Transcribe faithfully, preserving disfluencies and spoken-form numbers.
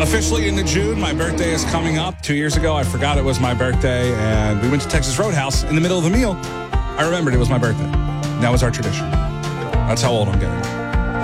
Officially into June, my birthday is coming up. Two years ago, I forgot it was my birthday, and we went to Texas Roadhouse. In the middle of the meal, I remembered it was my birthday. And that was our tradition. That's how old I'm getting.